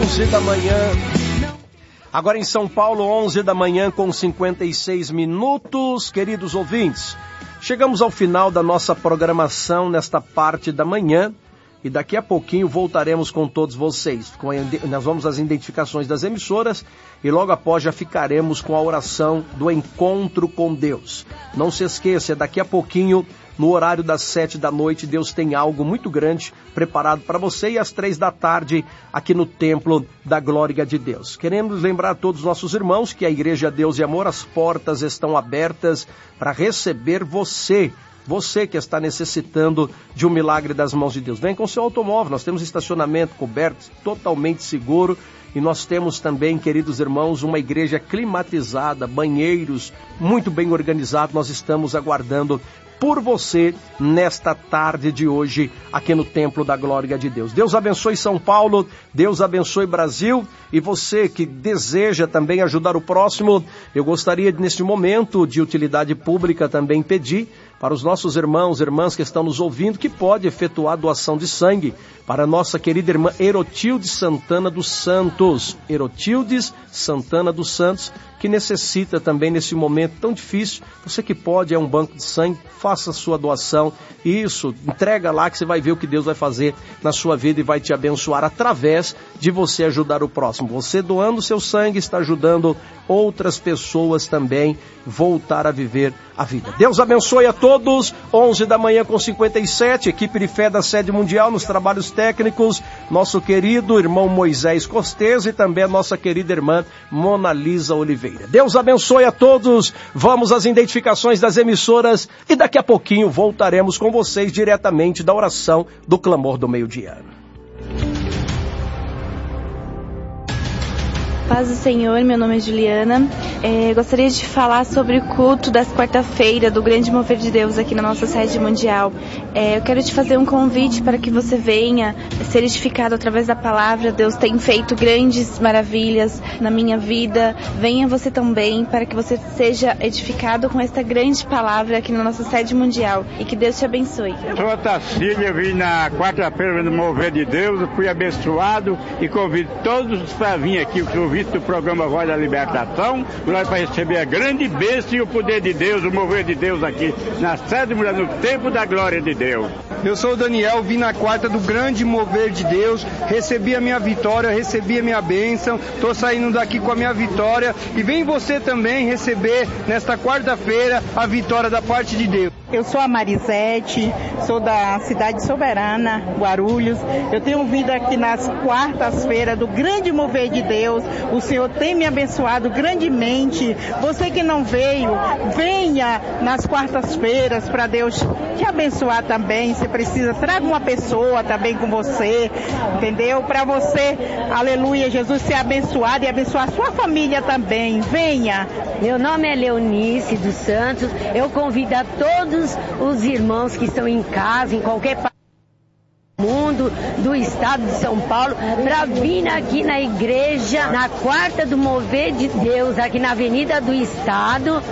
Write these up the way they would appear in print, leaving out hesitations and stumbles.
11 da manhã. Agora em São Paulo, 11 da manhã com 56 minutos. Queridos ouvintes, chegamos ao final da nossa programação nesta parte da manhã e daqui a pouquinho voltaremos com todos vocês. Nós vamos às identificações das emissoras e logo após já ficaremos com a oração do encontro com Deus. Não se esqueça, daqui a pouquinho, no horário das 7 da noite, Deus tem algo muito grande preparado para você e às 3 da tarde aqui no Templo da Glória de Deus. Queremos lembrar a todos os nossos irmãos que a Igreja Deus e Amor, as portas estão abertas para receber você. Você que está necessitando de um milagre das mãos de Deus. Vem com seu automóvel, nós temos estacionamento coberto, totalmente seguro. E nós temos também, queridos irmãos, uma igreja climatizada, banheiros, muito bem organizado. Nós estamos aguardando por você nesta tarde de hoje aqui no Templo da Glória de Deus. Deus abençoe São Paulo, Deus abençoe Brasil, e você que deseja também ajudar o próximo, eu gostaria neste momento de utilidade pública também pedir para os nossos irmãos e irmãs que estão nos ouvindo que pode efetuar doação de sangue para a nossa querida irmã Herotildes Santana dos Santos. Herotildes Santana dos Santos, que necessita também nesse momento tão difícil. Você que pode, é um banco de sangue, faça a sua doação. Isso, entrega lá que você vai ver o que Deus vai fazer na sua vida e vai te abençoar através de você ajudar o próximo. Você doando seu sangue está ajudando outras pessoas também voltar a viver a vida. Deus abençoe a todos. 11 da manhã com 57, equipe de fé da sede mundial nos trabalhos técnicos, nosso querido irmão Moisés Costez e também a nossa querida irmã Mona Lisa Oliveira. Deus abençoe a todos. Vamos às identificações das emissoras e daqui a pouquinho voltaremos com vocês diretamente da oração do clamor do meio-dia. Paz do Senhor, meu nome é Juliana. Gostaria de falar sobre o culto das quarta-feira do Grande Mover de Deus aqui na nossa sede mundial. Eu quero te fazer um convite para que você venha ser edificado através da palavra. Deus tem feito grandes maravilhas na minha vida. Venha você também para que você seja edificado com esta grande palavra aqui na nossa sede mundial. E que Deus te abençoe. Eu sou Otacílio, eu vim na quarta-feira do Mover de Deus, fui abençoado e convido todos para vir aqui, o convite do programa Voz da Libertação, nós para receber a grande bênção e o poder de Deus, o mover de Deus aqui na sede mulher, no Templo da Glória de Deus. Eu sou o Daniel, vim na quarta do Grande Mover de Deus, recebi a minha vitória, recebi a minha bênção, estou saindo daqui com a minha vitória e vem você também receber nesta quarta-feira a vitória da parte de Deus. Eu sou a Marisete, sou da cidade soberana, Guarulhos. Eu tenho vindo aqui nas quartas-feiras do Grande Mover de Deus. O Senhor tem me abençoado grandemente. Você que não veio, venha nas quartas-feiras para Deus te abençoar também. Você precisa, traga uma pessoa também com você, entendeu? Para você, aleluia, Jesus ser abençoado e abençoar a sua família também. Venha. Meu nome é Leonice dos Santos. Eu convido a todos os irmãos que estão em casa, em qualquer parte do mundo, do estado de São Paulo, para vir aqui na igreja, na quarta do Mover de Deus, aqui na Avenida do Estado,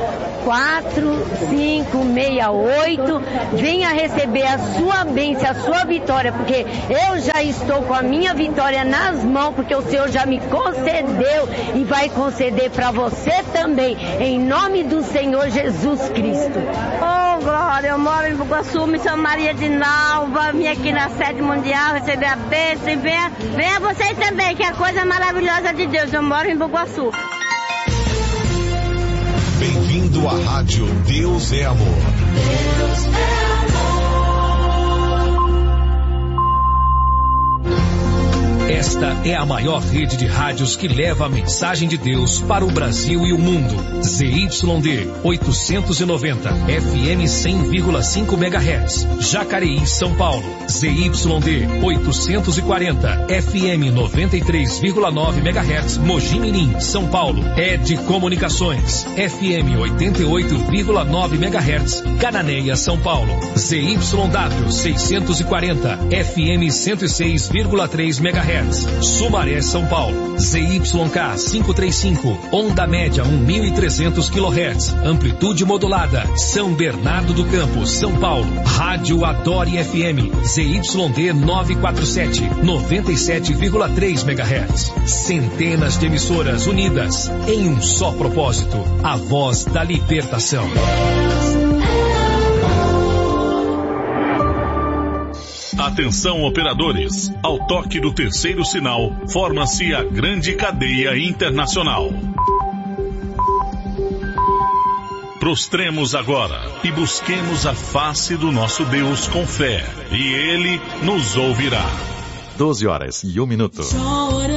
4568. Venha receber a sua bênção, a sua vitória, porque eu já estou com a minha vitória nas mãos, porque o Senhor já me concedeu e vai conceder para você também, em nome do Senhor Jesus Cristo. Oh, glória, eu moro em Bugaçu, Missão Maria de Nalva, vim aqui na sede mundial receber a bênção e venha vocês também, que é a coisa maravilhosa de Deus. Eu moro em Bugaçu. Bem-vindo à rádio Deus é Amor. Deus é amor. Esta é a maior rede de rádios que leva a mensagem de Deus para o Brasil e o mundo. ZYD 890, FM 100,5 MHz. Jacareí, São Paulo. ZYD 840, FM 93,9 MHz. Mogi Mirim, São Paulo. ED Comunicações, FM 88,9 MHz. Cananéia, São Paulo. ZYW 640, FM 106,3 MHz. MHz. Sumaré, São Paulo. ZYK 535, onda média 1.300 kHz. Amplitude modulada. São Bernardo do Campo, São Paulo. Rádio Adore FM. ZYD 947, 97,3 MHz. Centenas de emissoras unidas em um só propósito. A voz da libertação. Atenção, operadores. Ao toque do terceiro sinal, forma-se a grande cadeia internacional. Prostremos agora e busquemos a face do nosso Deus com fé, e Ele nos ouvirá. 12 horas e 1 minuto.